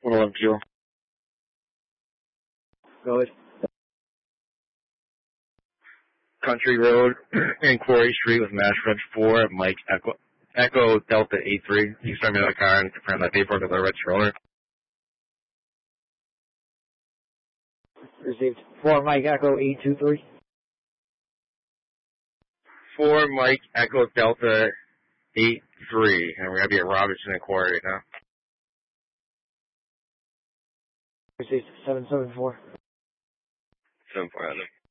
111 Go ahead. Country Road and Quarry Street with Mash Red 4, Mike Echo Delta 83. You start me that car and confirm that paperwork with the red stroller. Received. 4 Mike Echo 823. 4 Mike Echo Delta 83. And we're going to be at Robinson and Quarry right now. Received. 774. 7-4,